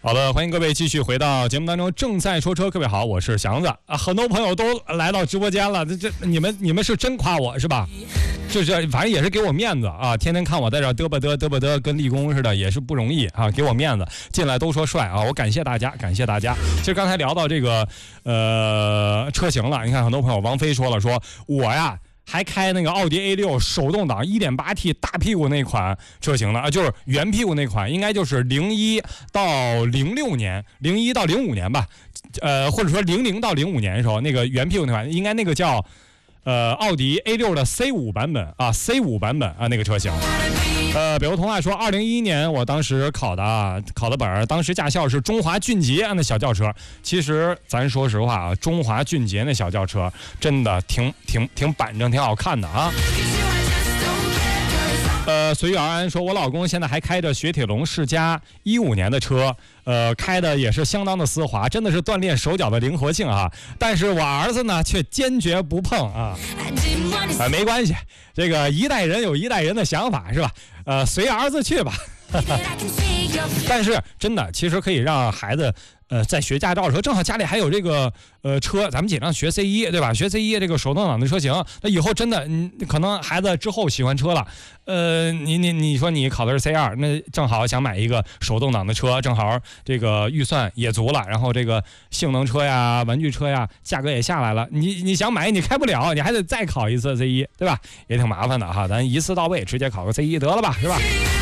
好的，欢迎各位继续回到节目当中，正在说车。各位好，我是祥子啊，很多朋友都来到直播间了，这你们是真夸我是吧？就是反正也是给我面子啊，天天看我在这嘚吧嘚，跟立功似的，也是不容易啊，给我面子，进来都说帅啊，我感谢大家。其实刚才聊到这个车型了，你看很多朋友，王飞说了，说我呀。还开那个奥迪 A6 手动挡 1.8T 大屁股那款车型呢，就是圆屁股那款，应该就是01到06年，01到05年吧，或者说00到05年的时候，那个圆屁股那款，应该那个叫奥迪 A6 的 C5 版本啊 ，C5 版本啊那个车型。北欧童话说，2011年我当时考的本，当时驾校是中华骏捷那小轿车。其实咱说实话啊，中华骏捷那小轿车真的挺板正，挺好看的啊。随遇而安说，我老公现在还开着雪铁龙世嘉15年的车，开的也是相当的丝滑，真的是锻炼手脚的灵活性啊。但是我儿子呢，却坚决不碰啊。没关系，这个一代人有一代人的想法是吧？随儿子去吧。但是真的，其实可以让孩子。在学驾照的时候，正好家里还有这个车，咱们尽量学 C1， 对吧？学 C1 这个手动挡的车型，那以后真的，可能孩子之后喜欢车了，你说你考的是 C2， 那正好想买一个手动挡的车，正好这个预算也足了，然后这个性能车呀、玩具车呀，价格也下来了，你想买你开不了，你还得再考一次 C1， 对吧？也挺麻烦的哈，咱一次到位，直接考个 C1 得了吧，是吧？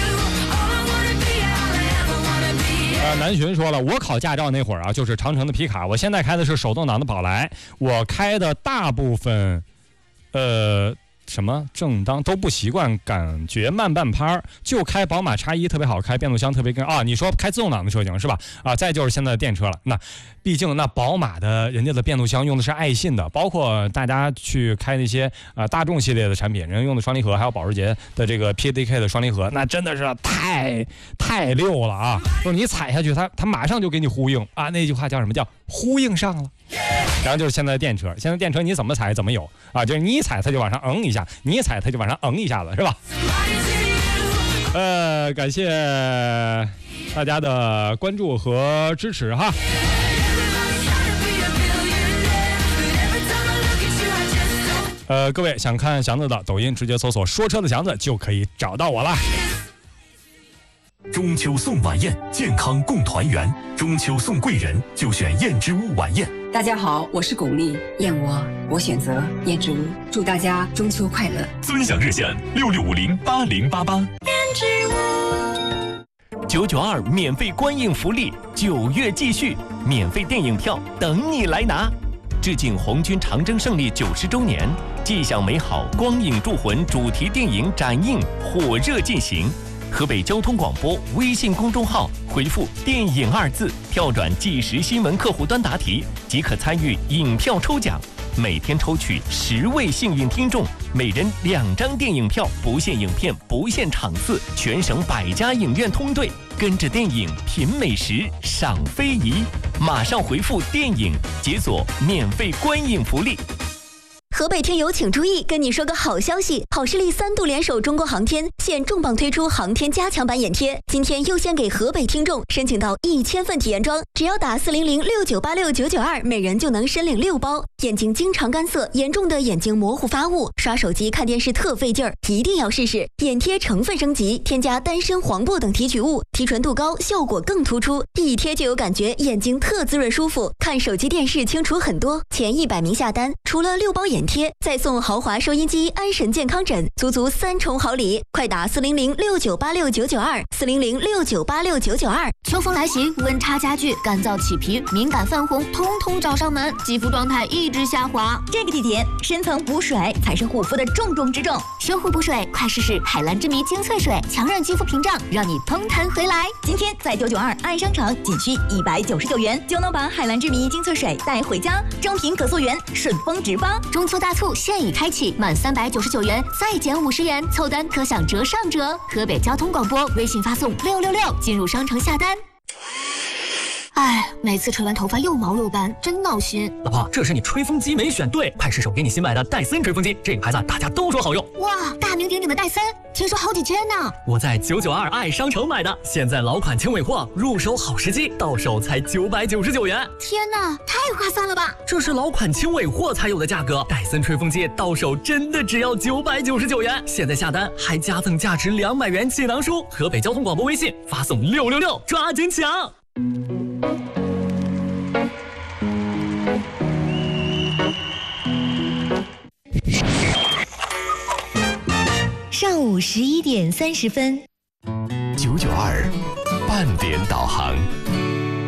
南巡说了，我考驾照那会儿啊，就是长城的皮卡，我现在开的是手动挡的宝来，我开的大部分什么正当都不习惯，感觉慢半拍，就开宝马 X1 特别好开，变速箱特别跟啊。你说开自动挡的车型是吧？啊，再就是现在的电车了。那毕竟那宝马的人家的变速箱用的是爱信的，包括大家去开那些大众系列的产品，人家用的双离合，还有保时捷的这个 PDK 的双离合，那真的是太溜了啊！就是你踩下去，它马上就给你呼应啊。那句话叫什么？叫呼应上了。然后就是现在的电车，现在电车你怎么踩怎么有啊，就是你一踩它就往上一下，你一踩它就往上一下子，是吧？感谢大家的关注和支持哈。各位想看祥子的抖音，直接搜索说车的祥子就可以找到我了。 中秋送晚宴，健康共团圆。中秋送贵人，就选燕之屋晚宴。 大家好，我是巩俐，燕窝我选择燕之屋。祝大家中秋快乐！ 尊享热线66508088。燕之屋992免费观影福利，9月继续，免费电影票等你来拿。致敬红军长征胜利90周年，既享美好光影铸魂主题电影展映火热进行。河北交通广播微信公众号回复“电影”2字，跳转即时新闻客户端答题，即可参与影票抽奖。每天抽取10位幸运听众，每人2张电影票，不限影片，不限场次，全省100家影院通兑，跟着电影品美食，赏非遗。马上回复“电影”，解锁免费观影福利。 河北听友请注意，跟你说个好消息，好视力3度联手中国航天，现重磅推出航天加强版眼贴，今天优先给河北听众申请到1000份体验装，只要打40069869992，每人就能申领6包。眼睛经常干涩，严重的眼睛模糊发雾，刷手机看电视特费劲儿，一定要试试。眼贴成分升级，添加丹参、黄柏等提取物，提纯度高，效果更突出，一贴就有感觉，眼睛特滋润舒服，看手机电视清楚很多。前100名下单，除了6包眼贴，再送豪华收音机、安神健康枕，足足3重好礼！快打40069869922，40069869922。 秋风来袭，温差加剧，干燥起皮、敏感泛红，通通找上门，肌肤状态一直下滑。 这个季节，深层补水才是护肤的重中之重。 修护补水，快试试海蓝之谜精粹水，强韧肌肤屏障，让你蓬弹回来。 今天在992爱商场仅需199元，就能把海蓝之谜精粹水带回家，正品可溯源，顺丰直发。 中秋大促现已开启，满399元再减50元，凑单可享折上折。河北交通广播微信发送666进入商城下单。 哎，每次吹完头发又毛又干，真闹心。 老婆，这是你吹风机没选对，快试手给你新买的戴森吹风机，这个牌子大家都说好用。 哇，大名鼎鼎的戴森，听说好几千呢。 我在992爱商城买的，现在老款轻尾货，入手好时机，到手才999元。 天哪，太划算了吧！ 这是老款轻尾货才有的价格，戴森吹风机到手真的只要999元。现在下单还加赠价值200元气囊书。河北交通广播微信发送666，抓紧抢！ 上午11点30分， 992半点导航。